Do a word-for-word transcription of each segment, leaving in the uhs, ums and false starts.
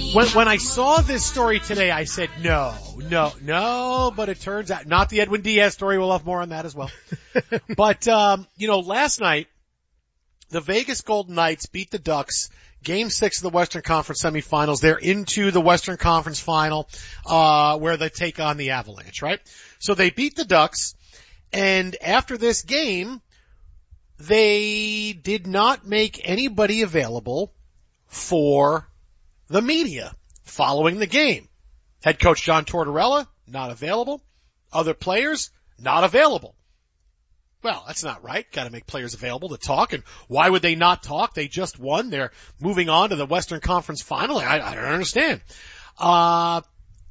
When, when I saw this story today, I said, no, no, no, but it turns out, not the Edwin Diaz story. We'll have more on that as well. But, um, you know, last night, the Vegas Golden Knights beat the Ducks, game six of the Western Conference semifinals. They're into the Western Conference final, uh, where they take on the Avalanche, right? So they beat the Ducks, and after this game, they did not make anybody available for the media following the game. Head coach John Tortorella, not available. Other players, not available. Well, that's not right. Got to make players available to talk. And why would they not talk? They just won. They're moving on to the Western Conference final. I, I don't understand. Uh,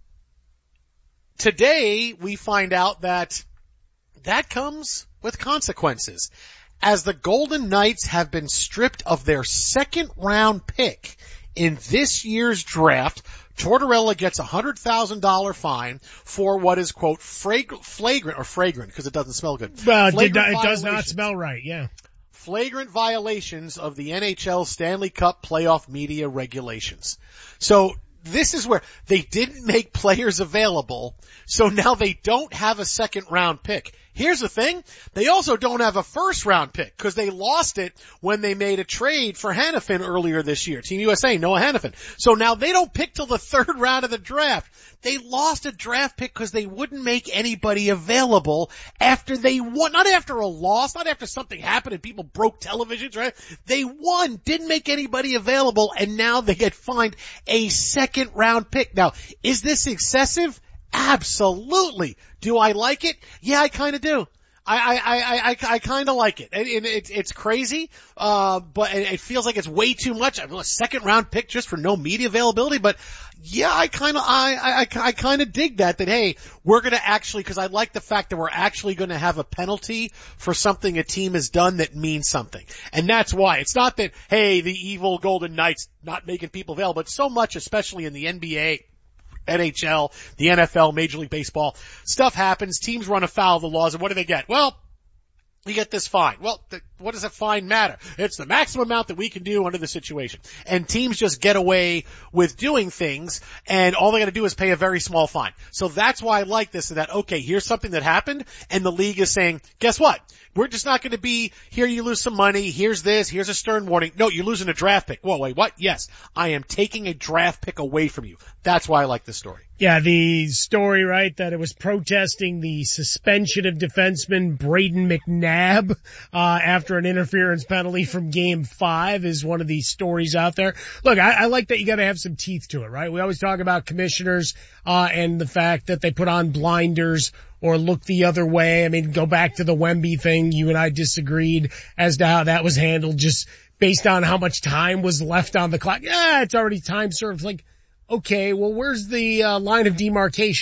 today we find out that that comes with consequences, as the Golden Knights have been stripped of their second round pick in this year's draft. Tortorella gets a one hundred thousand dollars fine for what is, quote, frag- flagrant, or fragrant, because it doesn't smell good. Well, it, not, it does not smell right, yeah. Flagrant violations of the N H L Stanley Cup playoff media regulations. So this is where they didn't make players available, so now they don't have a second round pick. Here's the thing, they also don't have a first round pick because they lost it when they made a trade for Hanifin earlier this year. Team U S A, Noah Hanifin. So now they don't pick till the third round of the draft. They lost a draft pick because they wouldn't make anybody available after they won, not after a loss, not after something happened and people broke televisions, right? They won, didn't make anybody available, and now they get fined a second round pick. Now, is this excessive? Absolutely. Do I like it? Yeah, I kind of do. I, I, I, I, I kind of like it. It, it, it. It's crazy, uh, but it, it feels like it's way too much. I mean, a second round pick just for no media availability, but yeah, I kind of, I, I, I kind of dig that, that hey, we're gonna actually, cause I like the fact that we're actually gonna have a penalty for something a team has done that means something. And that's why. It's not that, hey, the evil Golden Knights not making people available, but so much, especially in the N B A, N H L, the N F L, Major League Baseball, stuff happens, teams run afoul of the laws, and what do they get? Well, you get this fine. Well, th- what does a fine matter? It's the maximum amount that we can do under the situation. And teams just get away with doing things, and all they gotta do is pay a very small fine. So that's why I like this, that, okay, here's something that happened, and the league is saying, guess what? We're just not going to be, here you lose some money, here's this, here's a stern warning. No, you're losing a draft pick. Whoa, wait, what? Yes, I am taking a draft pick away from you. That's why I like this story. Yeah, the story, right, that it was protesting the suspension of defenseman Braden McNabb uh after an interference penalty from game five is one of these stories out there. Look, I, I like that you got to have some teeth to it, right? We always talk about commissioners uh and the fact that they put on blinders or look the other way. I mean, go back to the Wemby thing. You and I disagreed as to how that was handled just based on how much time was left on the clock. Yeah, it's already time served. Like, okay, well, where's the uh, line of demarcation?